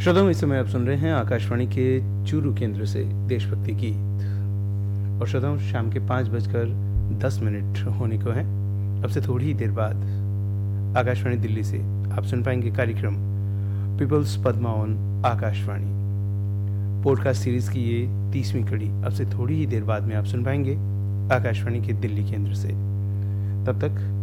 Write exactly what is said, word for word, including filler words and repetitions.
श्रोताओं, इस समय आप सुन रहे हैं आकाशवाणी के चूरू केंद्र से देशभक्ति गीत। और श्रोताओं, शाम के पाँच बजकर दस मिनट होने को हैं। अब से थोड़ी ही देर बाद आकाशवाणी दिल्ली से आप सुन पाएंगे कार्यक्रम peoples Padma on Akashvani. Podcast series की ये तीसवीं कड़ी अब से थोड़ी ही देर बाद में आप सुन पाएंगे आकाशवाणी के दिल्ली केंद्र से। तब तक